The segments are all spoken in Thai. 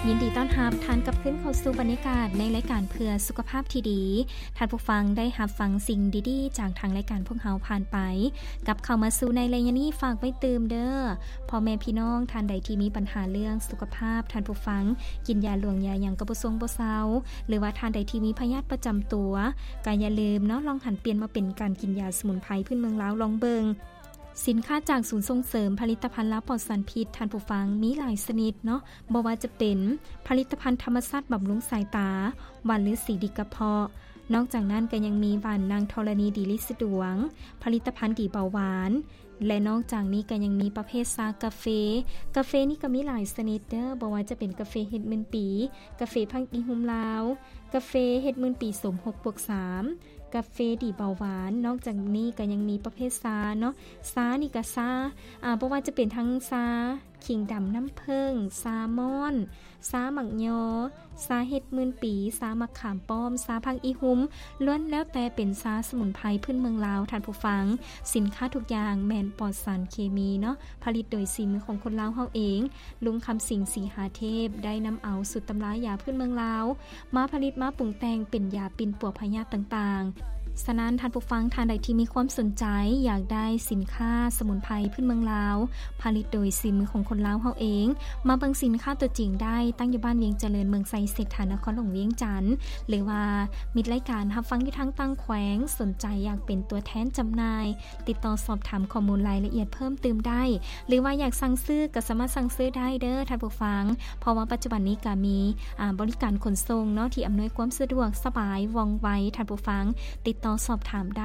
ยินดีต้อนรับท่านกับขึ้นเข้าสู่บรรยากาศในรายการเพื่อสุขภาพที่ดีท่านผู้ฟังได้รับฟังสิ่งดีๆจากทางรายการพวกเฮาผ่านไปกับเข้ามาสู่ในรายการนี้ฝากไว้ตื่มเด้อพ่อแม่พี่น้องท่านใดที่มีปัญหาเรื่องสุขภาพท่านผู้ฟังกินยาหลวงยาหยังก็บ่ทรงบ่เซาหรือว่าท่านใดที่มีพยาธิประจำตัวก็อย่าลืมเนาะลองหันเปลี่ยนมาเป็นการกินยาสมุนไพรพื้นเมืองลาวลองเบิงสินค้าจากศูนย์ส่งเสริมผลิตภัณฑ์ลาปลอดสารพิษท่านผู้ฟังมีหลายชนิดเนาะบ่ว่าจะเป็นผลิตภัณฑ์ธรรมชาติบำรุงสายตาหวานหรือสีดีกระเพาะนอกจากนั้นก็ยังมีหวานนางธรณีดีลิสะดวงผลิตภัณฑ์ดีเบาหวานและนอกจากนี้ก็ยังมีประเภทชากาแฟนี่ก็มีหลายชนิดเด้อบ่ว่าจะเป็นกาแฟเฮ็ดหมื่นปีกาแฟพังอีหุมลาวกาแฟเฮ็ดหมื่นปีสม 6+3 กาแฟดีเบาหวานนอกจากนี้ก็ยังมีประเภทชาเนาะชานี่ก็ชาบ่ว่าจะเป็นทั้งชาขิงดำน้ำผึ้งชามอนชาหมักยอชาเฮ็ดหมื่นปีชามะขามป้อมชาพังอีหุมล้วนแล้วแต่เป็นชาสมุนไพรพื้นเมืองลาวท่านผู้ฟังสินค้าทุกอย่างแม่นปลอดสารเคมีเนาะผลิตโดยฝีมือของคนลาวเฮาเองลุงคำสิงศรีหาเทพได้นำเอาสูตรตำรายาพื้นเมืองลาวมาผลิตมาปรุงแต่งเป็นยาปิ่นปวกพยาธิต่างๆฉะนั้นท่านผู้ฟังท่านใดที่มีความสนใจอยากได้สินค้าสมุนไพรพื้นเมืองลาวผลิตโดยฝีมือของคนลาวเฮาเองมาเบิ่งสินค้าตัวจริงได้ตั้งอยู่บ้านเวียงเจริญเมืองไซเศรษฐานครหลวงเวียงจันทน์หรือว่ามีรายการรับฟังอยู่ทั้งตั้งแขวงสนใจอยากเป็นตัวแทนจำหน่ายติดต่อสอบถามข้อมูลรายละเอียดเพิ่มเติมได้หรือว่าอยากสั่งซื้อก็สามารถสั่งซื้อได้เด้อท่านผู้ฟังเพราะว่าปัจจุบันนี้ก็มีบริการขนส่งเนาะที่อำนวยความสะดวกสบายว่องไวท่านผู้ฟังติดต่อสอบถามได้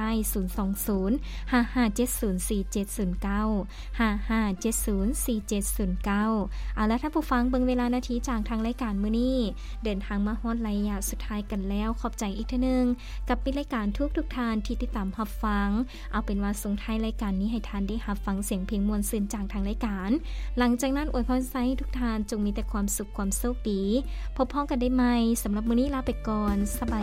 020-55704709 55704709เอาละท่านผู้ฟังเบิ่งเวลานาทีจากทางรายการมื้อนี้เดินทางมาฮอดระยะสุดท้ายกันแล้วขอบใจอีกเทื่อนึงกับปิดรายการทุกท่านที่ติดตามรับฟังเอาเป็นว่าส่งท้ายรายการนี้ให้ท่านได้รับฟังเสียงเพลงม่วนซื่นจากทางรายการหลังจากนั้นอวยพรให้ทุกท่านจงมีแต่ความสุขความโชคดีพบพ้องกันได้ใหม่สำหรับมื้อนี้ลาไปก่อนสบาย